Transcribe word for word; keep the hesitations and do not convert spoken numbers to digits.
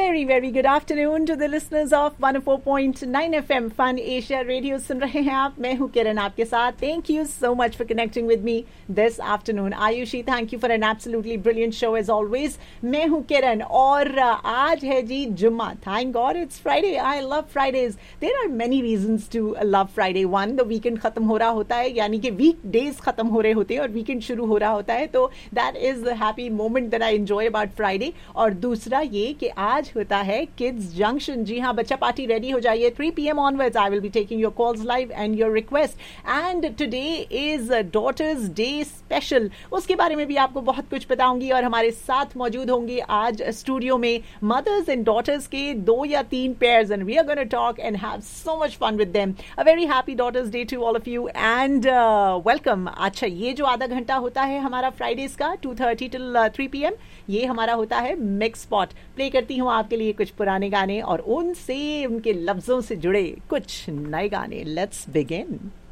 Very, very good afternoon to the listeners of one oh four point nine F M Fun Asia Radio. सुन रहे हैं आप, मैं हूँ किरण आपके साथ. Thank you so much for connecting with me this afternoon. Ayushi, thank you for an absolutely brilliant show as always. मैं हूँ किरण और आज है जी जुम्मा. Thank God it's Friday. I love Fridays. There are many reasons to love Friday. One, the weekend खत्म हो रहा होता है, यानी कि weekdays खत्म हो रहे होते हैं और weekend शुरू हो रहा होता है, तो that is the happy moment that I enjoy about Friday. और दूसरा ये कि आज होता है किड्स जंक्शन. जी हाँ, बच्चा पार्टी रेडी हो जाइए. three p m onwards I will be taking your calls live and your request. And today is Daughters Day special. उसके बारे में भी आपको बहुत कुछ बताऊंगी और हमारे साथ मौजूद होंगी आज स्टूडियो में mothers and daughters के दो या तीन pairs and we are going to talk and have so much fun with them. A very happy Daughters Day to all of you and uh, welcome. अच्छा, ये जो आधा घंटा होता है हमारा Fridays का two thirty till uh, three p m ये हमारा होता है मिक्स स्पॉट. प्ले करती हूँ आपके लिए कुछ पुराने गाने और उनसे उनके लफ्जों से जुड़े कुछ नए गाने. Let's begin.